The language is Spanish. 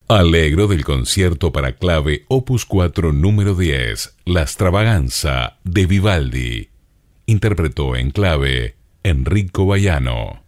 Allegro del concierto para clave Opus 4 número 10, La Extravaganza de Vivaldi. Interpretó en clave Enrico Baiano.